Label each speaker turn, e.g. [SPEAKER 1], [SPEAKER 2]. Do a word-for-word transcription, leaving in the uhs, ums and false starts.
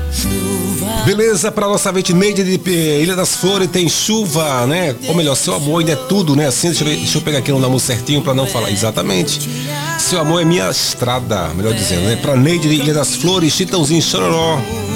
[SPEAKER 1] Beleza, para nossa vinte Neide de Ilha das Flores, tem chuva, né? Ou melhor, seu amor ainda é tudo, né? Assim, deixa eu, ver, deixa eu pegar aqui no nome certinho para não falar. Exatamente. Seu amor é minha estrada, melhor dizendo, né? Para Neide de Ilha das Flores, Chitãozinho Chororó.